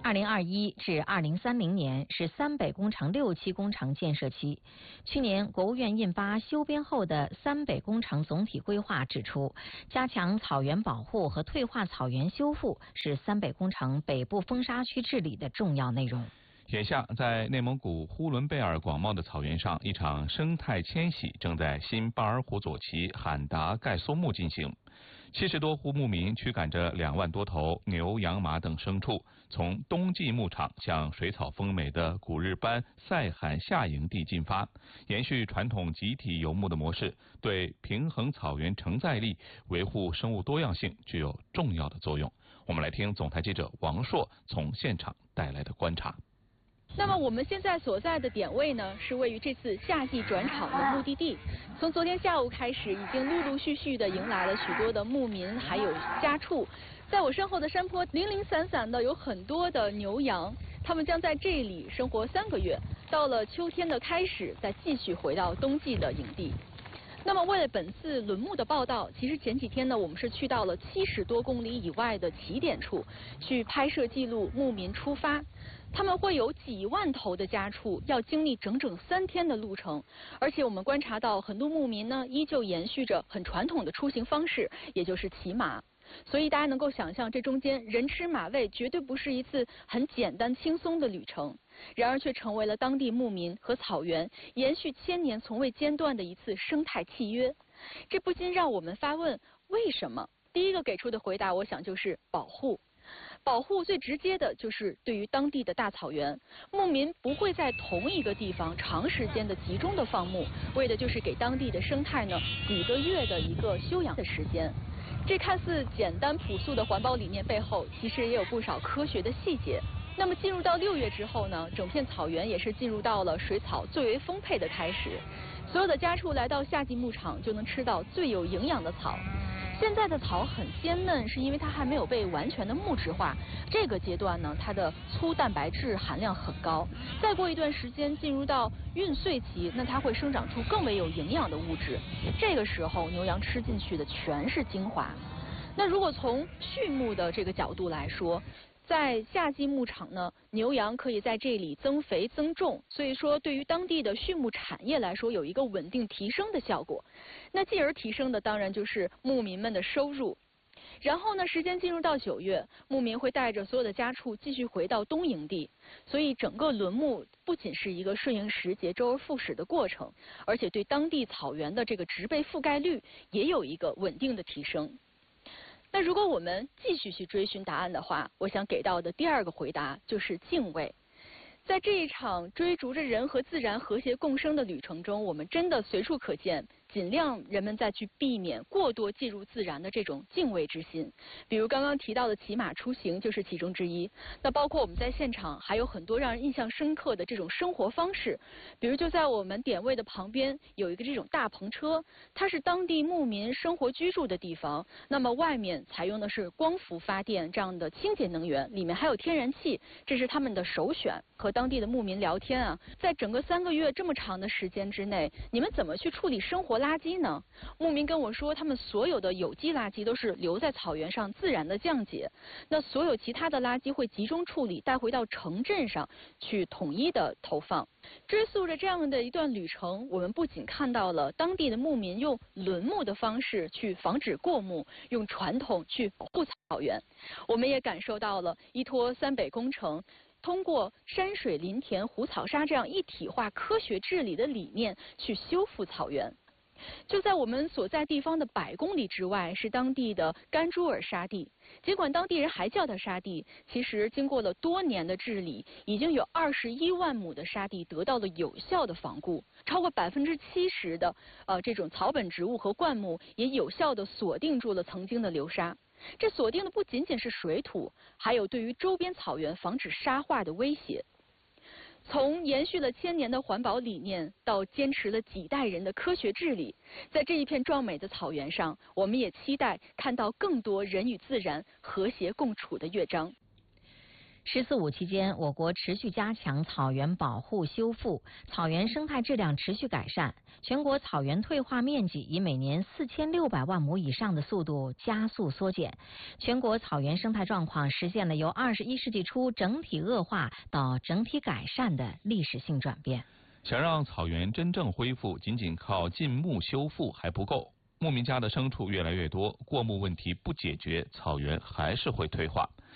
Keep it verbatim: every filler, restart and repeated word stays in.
二零二一至二零三零年是三北工程六期工程建设期。去年国务院印发修编后的三北工程总体规划指出，加强草原保护和退化草原修复是三北工程北部风沙区治理的重要内容。 眼下，在内蒙古呼伦贝尔广袤的草原上，一场生态迁徙正在新巴尔虎左旗罕达盖松木进行。七十多户牧民驱赶着两万多头牛、羊、马等牲畜，从冬季牧场向水草丰美的古日班赛罕夏营地进发，延续传统集体游牧的模式，对平衡草原承载力、维护生物多样性具有重要的作用。我们来听总台记者王硕从现场带来的观察。 那么我们现在所在的点位呢，是位于这次夏季转场的目的地。从昨天下午开始，已经陆陆续续的迎来了许多的牧民还有家畜。在我身后的山坡，零零散散的有很多的牛羊，他们将在这里生活三个月，到了秋天的开始，再继续回到冬季的营地。那么为了本次轮牧的报道，其实前几天呢，我们是去到了七十多公里以外的起点处，去拍摄记录牧民出发。他们会有几万头的家畜，要经历整整三天的路程。而且我们观察到，很多牧民呢，依旧延续着很传统的出行方式，也就是骑马。所以大家能够想象，这中间人吃马喂，绝对不是一次很简单轻松的旅程。然而却成为了当地牧民和草原延续千年从未间断的一次生态契约。这不禁让我们发问：为什么？第一个给出的回答，我想就是保护。保护最直接的就是对于当地的大草原，牧民不会在同一个地方长时间的集中的放牧，为的就是给当地的生态呢几个月的一个休养的时间。这看似简单朴素的环保理念背后，其实也有不少科学的细节。那么进入到六月之后呢，整片草原也是进入到了水草最为丰沛的开始。所有的家畜来到夏季牧场，就能吃到最有营养的草。现在的草很鲜嫩，是因为它还没有被完全的木质化。这个阶段呢，它的粗蛋白质含量很高。再过一段时间进入到孕穗期，那它会生长出更为有营养的物质。这个时候牛羊吃进去的全是精华。那如果从畜牧的这个角度来说，在夏季牧场呢，牛羊可以在这里增肥增重，所以说对于当地的畜牧产业来说有一个稳定提升的效果。那进而提升的当然就是牧民们的收入。然后呢，时间进入到九月，牧民会带着所有的家畜继续回到冬营地，所以整个轮牧不仅是一个顺应时节周而复始的过程，而且对当地草原的这个植被覆盖率也有一个稳定的提升。那如果我们继续去追寻答案的话，我想给到的第二个回答就是敬畏。在这一场追逐着人和自然和谐共生的旅程中，我们真的随处可见尽量人们再去避免过多介入自然的这种敬畏之心。比如刚刚提到的骑马出行就是其中之一。那包括我们在现场还有很多让人印象深刻的这种生活方式，比如就在我们点位的旁边有一个这种大篷车，它是当地牧民生活居住的地方。那么外面采用的是光伏发电这样的清洁能源，里面还有天然气，这是他们的首选。和当地的牧民聊天啊，在整个三个月这么长的时间之内，你们怎么去处理生活垃圾呢？牧民跟我说，他们所有的有机垃圾都是留在草原上自然的降解，那所有其他的垃圾会集中处理，带回到城镇上去统一的投放。追溯着这样的一段旅程，我们不仅看到了当地的牧民用轮牧的方式去防止过牧，用传统去保护草原，我们也感受到了依托三北工程通过山水林田湖草沙这样一体化科学治理的理念去修复草原。就在我们所在地方的百公里之外，是当地的甘珠尔沙地。尽管当地人还叫它沙地，其实经过了多年的治理，已经有二十一万亩的沙地得到了有效的防固，超过百分之七十的呃这种草本植物和灌木也有效的锁定住了曾经的流沙。这锁定的不仅仅是水土，还有对于周边草原防止沙化的威胁。从延续了千年的环保理念，到坚持了几代人的科学治理，在这一片壮美的草原上，我们也期待看到更多人与自然和谐共处的乐章。 十四五期间，我国持续加强草原保护修复，草原生态质量持续改善，全国草原退化面积以每年四千六百万亩以上的速度加速缩减，全国草原生态状况实现了由二十一世纪初整体恶化到整体改善的历史性转变。 想让草原真正恢复，仅仅靠禁牧修复还不够。牧民家的牲畜越来越多，过牧问题不解决，草原还是会退化。